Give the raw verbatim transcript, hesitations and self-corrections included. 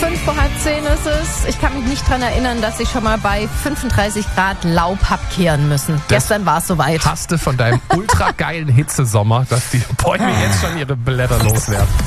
Fünf vor halb zehn ist es. Ich kann mich nicht dran erinnern, dass ich schon mal bei fünfunddreißig Grad Laub hab kehren müssen. Das Gestern war es soweit. Hast du von deinem ultra geilen Hitzesommer, dass die Bäume jetzt schon ihre Blätter loswerden.